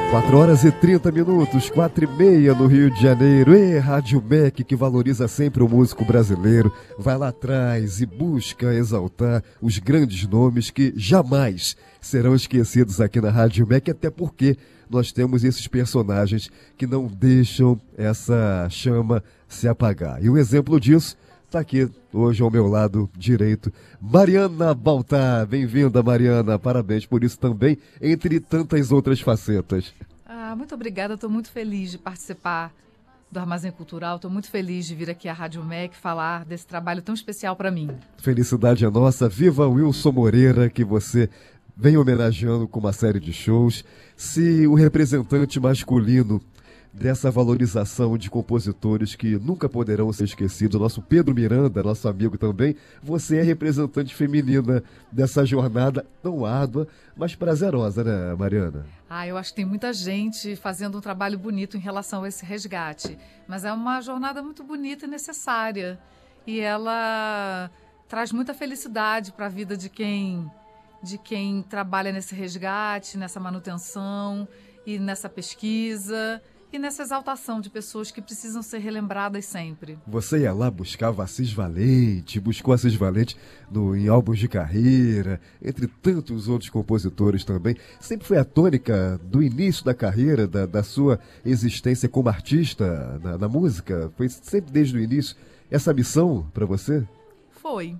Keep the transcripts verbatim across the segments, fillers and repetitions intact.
quatro horas e trinta minutos, quatro e meia no Rio de Janeiro. E Rádio M E C, que valoriza sempre o músico brasileiro, vai lá atrás e busca exaltar os grandes nomes que jamais serão esquecidos aqui na Rádio M E C, até porque nós temos esses personagens que não deixam essa chama se apagar. E um exemplo disso está aqui hoje ao meu lado direito, Mariana Baltar. Bem-vinda, Mariana. Parabéns por isso também, entre tantas outras facetas. Ah, muito obrigada. Estou muito feliz de participar do Armazém Cultural. Estou muito feliz de vir aqui à Rádio M E C falar desse trabalho tão especial para mim. Felicidade é nossa. Viva Wilson Moreira, que você vem homenageando com uma série de shows. Se o representante masculino dessa valorização de compositores que nunca poderão ser esquecidos, nosso Pedro Miranda, nosso amigo também, você é representante feminina dessa jornada tão árdua, mas prazerosa, né, Mariana? Ah, eu acho que tem muita gente fazendo um trabalho bonito em relação a esse resgate, mas é uma jornada muito bonita e necessária, e ela traz muita felicidade para a vida de quem, de quem trabalha nesse resgate, nessa manutenção e nessa pesquisa e nessa exaltação de pessoas que precisam ser relembradas sempre. Você ia lá, buscava Assis Valente, buscou Assis Valente no, em álbuns de carreira, entre tantos outros compositores também. Sempre foi a tônica do início da carreira, da, da sua existência como artista na, na música? Foi sempre desde o início essa missão para você? Foi.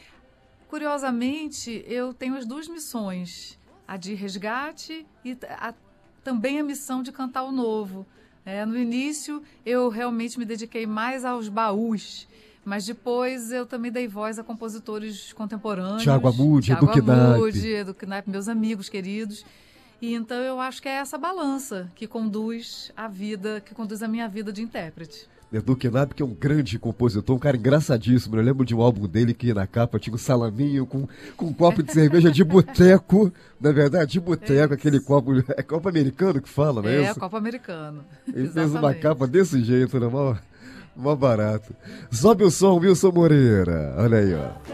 Curiosamente, eu tenho as duas missões, a de resgate e a, também a missão de cantar o novo. É, no início, eu realmente me dediquei mais aos baús, mas depois eu também dei voz a compositores contemporâneos. Tiago Amude, Tiago Edu Knapp. Amude, Edu Knapp, meus amigos queridos. E então eu acho que é essa balança que conduz a vida, que conduz a minha vida de intérprete. Edu Knapp, que é um grande compositor, um cara engraçadíssimo. Eu lembro de um álbum dele que na capa tinha um salaminho com, com um copo de cerveja de boteco. Na verdade, de boteco, é aquele copo. É copo americano que fala, não é, é isso? É, copo americano. Ele fez uma capa desse jeito, né? Mó, mó barato. Sobe o som, Wilson Moreira. Olha aí, ó.